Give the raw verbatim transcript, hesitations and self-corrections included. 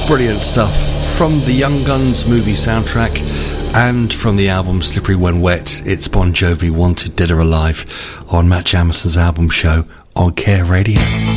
Brilliant stuff from the Young Guns movie soundtrack and from the album Slippery When Wet. It's Bon Jovi, Wanted Dead or Alive, on Matt Jamison's album show on Care Radio.